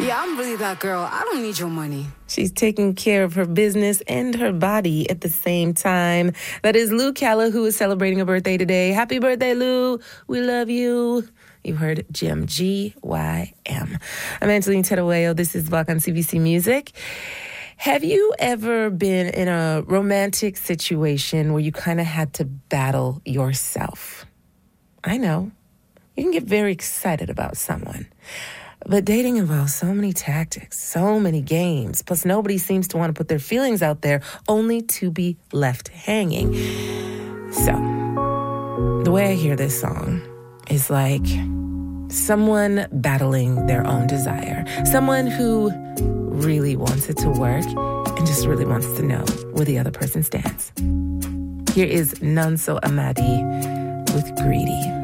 Yeah, I'm really that girl. I don't need your money. She's taking care of her business and her body at the same time. That is Lou Calla, who is celebrating a birthday today. Happy birthday, Lou. We love you. You heard Jim, G-Y-M. I'm Angeline Teruello. This is Walk on CBC Music. Have you ever been in a romantic situation where you kind of had to battle yourself? I know. You can get very excited about someone. But dating involves so many tactics, so many games. Plus, nobody seems to want to put their feelings out there only to be left hanging. So, the way I hear this song is like someone battling their own desire. Someone who really wants it to work and just really wants to know where the other person stands. Here is Nonso Amadi with Greedy.